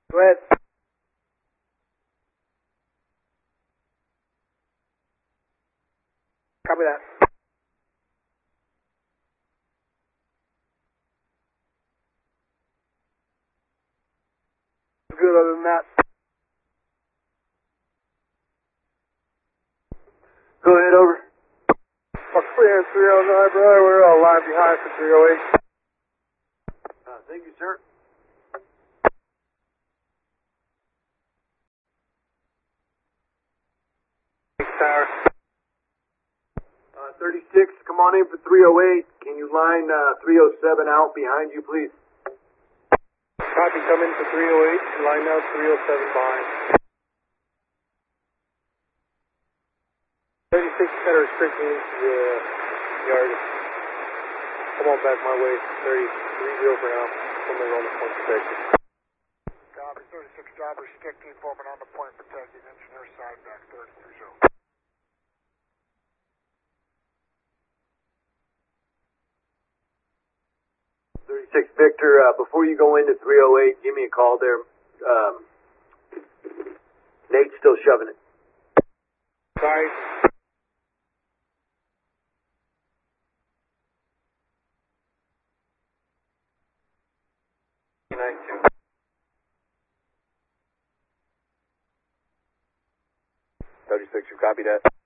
Go ahead. Copy that. Good other than that. Go ahead, over. Fox 309, brother. We're a line behind for 308. Thank you, sir. Tower. 36, come on in for 308. Can you line 307 out behind you, please? Copy, come in for 308. Line out 307 behind. 36 better restrict me into the yard. Come on back my way. 30 for now. Somewhere on the point protection. Copy, 36 driver, stick team forming on the point protecting engineer side back 30. 36 Victor, before you go into 308, give me a call there. Nate's still shoving it. Sorry. Nice. 36, you copy that?